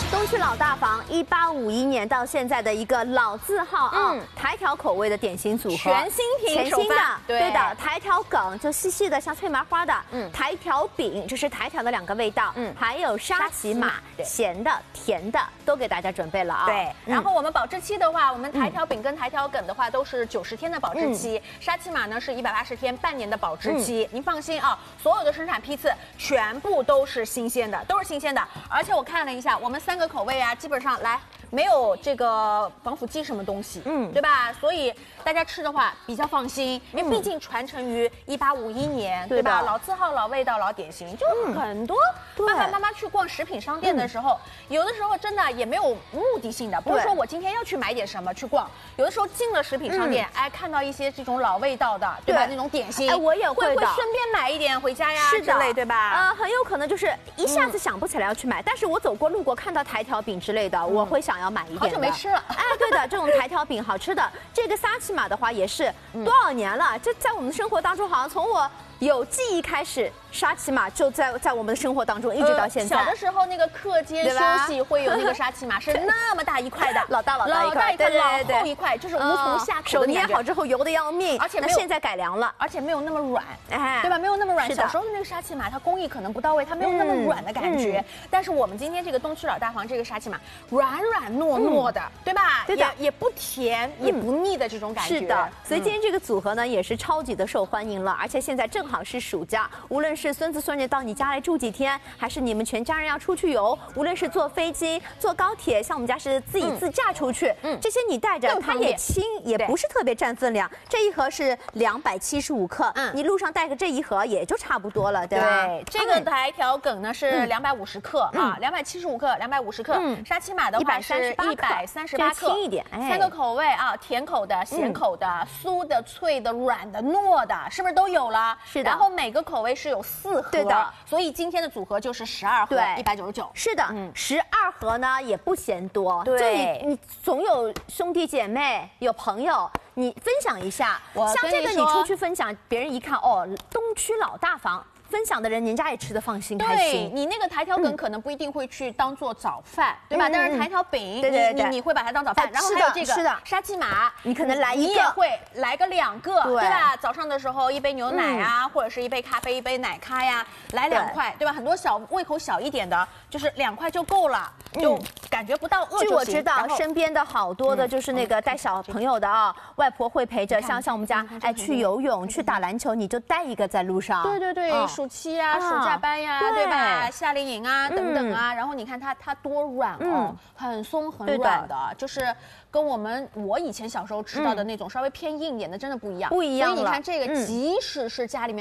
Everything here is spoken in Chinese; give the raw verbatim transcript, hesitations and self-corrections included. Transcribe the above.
东区老大房，一八五一年到现在的一个老字号啊，嗯、台条口味的点心组合， 全新品， 全新的， 对, 对的，台条梗就细细的像脆麻花的，嗯，台条饼这是台条的两个味道，嗯，还有沙琪玛，咸的、甜的都给大家准备了啊。 对，嗯、然后我们保质期的话，我们台条饼跟台条梗的话都是九十天的保质期，嗯、沙琪玛呢是一百八十天，半年的保质期。嗯、您放心啊，所有的生产批次全部都是新鲜的，都是新鲜的，而且我看了一下，我们三个口味啊，基本上来没有这个防腐剂什么东西，嗯，对吧？所以大家吃的话比较放心，因为毕竟传承于一八五一年，对吧？老字号、老味道、老点心，就很多爸爸妈妈去逛食品商店的时候，有的时候真的也没有目的性的，不是说我今天要去买点什么去逛，有的时候进了食品商店，哎，看到一些这种老味道的，对吧？那种点心， 哎，我也会会顺便买一点回家呀， 是的， 之类，对吧？ 呃，很有可能就是一下子想不起来要去买，但是我走过路过看到台条饼之类的，我会想要买一点。 好久没吃了， 哎，对的，这种台条饼好吃的。这个沙琪玛的话也是多少年了，这在我们的生活当中，好像从我有记忆开始，沙琪玛就在在我们的生活当中一直到现在。 呃、小的时候那个课间休息会有那个沙琪玛，是那么大一块的， 老大老大一块， 对对对，老厚一块，就是无从下口的。 手捏好之后油的要命， 而且那现在改良了， 而且没有那么软，哎，对吧？没有那么软。小时候的那个沙琪玛，它工艺可能不到位，它没有那么软的感觉。但是我们今天这个东区老大房这个沙琪玛，软软糯糯的，对吧？ 对的， 也不甜也不腻的这种感觉。 是的，所以今天这个组合呢也是超级的受欢迎了，而且现在正好是暑假，无论是孙子孙女到你家来住几天，还是你们全家人要出去游，无论是坐飞机、坐高铁，像我们家是自己自驾出去，嗯，这些你带着它也轻，也不是特别占分量。这一盒是两百七十五克，嗯，你路上带个这一盒也就差不多了，对吧？ 对，这个台条梗呢是两百五十克啊，两百七十五克，两百五十克。嗯，沙琪玛的话是一百三十八克， 轻一点，哎， 三个口味啊，甜口的、咸口的、酥的、脆的、软的、糯的，是不是都有了？ 是的。 然后每个口味是有四盒， 对的。 所以今天的组合就是十二盒，一百九十九。 是的，嗯，十二盒呢也不嫌多， 对， 就你你总有兄弟姐妹、有朋友，你分享一下。像这个你出去分享，别人一看哦，东区老大房。分享的人，人家也吃得放心开心。 你那个台条梗可能不一定会去当做早饭，对吧？但是台条饼， 对对对，你你会把它当早饭。然后还有这个沙琪玛， 你可能来一个， 你也会来个两个，对吧？早上的时候一杯牛奶啊，或者是一杯咖啡，一杯奶咖呀，来两块，对吧？很多小胃口小一点的，就是两块就够了，就感觉不到饿。 据我知道，身边的好多的就是那个带小朋友的啊，外婆会陪着，像像我们家哎去游泳、去打篮球，你就带一个在路上。 对对对，暑期啊，暑假班呀，对吧？夏令营啊，等等啊，然后你看它它多软哦，很松很软的，就是跟我们我以前小时候吃到的那种稍微偏硬一点的真的不一样， 不一样了。 所以你看这个，即使是家里面。